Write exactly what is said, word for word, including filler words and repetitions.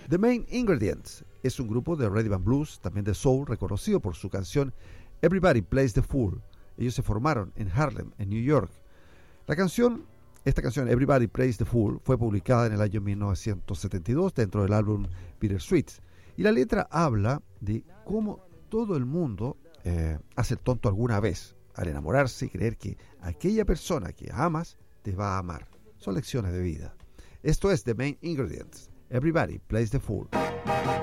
The Main Ingredients es un grupo de rhythm and blues, también de soul, reconocido por su canción Everybody Plays the Fool. Ellos se formaron en Harlem, en New York. La canción, esta canción Everybody Plays the Fool, fue publicada en el año mil novecientos setenta y dos dentro del álbum Bittersweet. Y la letra habla de cómo todo el mundo eh, hace el tonto alguna vez al enamorarse y creer que aquella persona que amas te va a amar. Son lecciones de vida. Esto es The Main Ingredients. Everybody Plays the Fool.